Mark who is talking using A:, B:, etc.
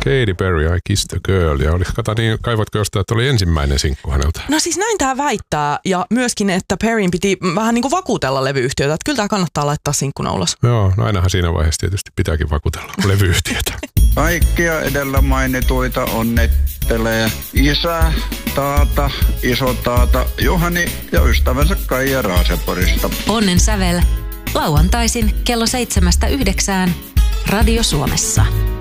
A: Katy Perry, I Kissed a Girl. Ja kaivatko jostain, että oli ensimmäinen sinkku häneltä?
B: No siis näin tää väittää. Ja myöskin, että Perryn piti vähän niin kuin vakuutella levyyhtiötä. Että kyllä tää kannattaa laittaa sinkkuna ulos.
A: Joo, no ainahan siinä vaiheessa tietysti pitääkin vakuutella levyyhtiötä.
C: Kaikkia edellä mainituita onnittelee isä, taata, isotaata, Juhani ja ystävänsä Kaija Raaseporista.
D: Onnen sävel. Lauantaisin kello 7-9. Radio Suomessa.